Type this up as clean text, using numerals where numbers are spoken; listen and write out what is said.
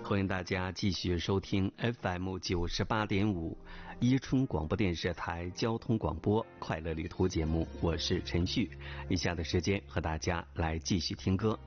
欢迎大家继续收听 FM98.5伊春广播电视台交通广播快乐旅途节目，我是陈旭。以下的时间和大家来继续听歌。